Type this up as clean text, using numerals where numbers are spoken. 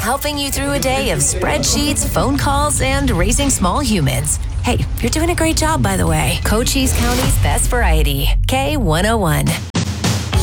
helping you through a day of spreadsheets, phone calls, and raising small humans. Hey, you're doing a great job, by the way. Cochise County's best variety, K101.